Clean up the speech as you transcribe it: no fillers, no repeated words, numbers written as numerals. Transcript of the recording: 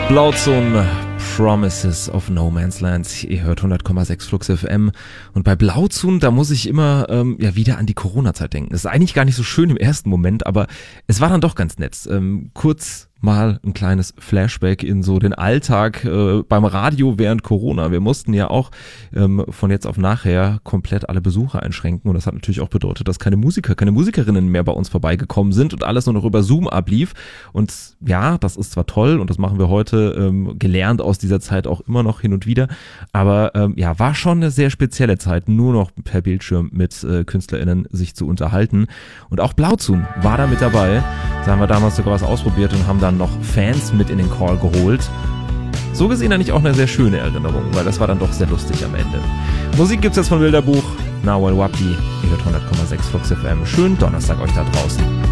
Blauzone, Promises of No Man's Land. Ihr hört 100,6 Flux FM. Und bei Blauzone, da muss ich immer wieder an die Corona-Zeit denken. Das ist eigentlich gar nicht so schön im ersten Moment, aber es war dann doch ganz nett. Kurz mal ein kleines Flashback in so den Alltag beim Radio während Corona. Wir mussten ja auch von jetzt auf nachher komplett alle Besucher einschränken und das hat natürlich auch bedeutet, dass keine Musiker, keine Musikerinnen mehr bei uns vorbeigekommen sind und alles nur noch über Zoom ablief. Und ja, das ist zwar toll und das machen wir heute gelernt aus dieser Zeit auch immer noch hin und wieder, aber war schon eine sehr spezielle Zeit, nur noch per Bildschirm mit KünstlerInnen sich zu unterhalten. Und auch Blauzone war da mit dabei. Da haben wir damals sogar was ausprobiert und haben dann noch Fans mit in den Call geholt. So gesehen eigentlich auch eine sehr schöne Erinnerung, weil das war dann doch sehr lustig am Ende. Musik gibt's jetzt von Bilderbuch, Nawal Wapdi, ihr hört 100,6 Flux FM. Schönen Donnerstag euch da draußen.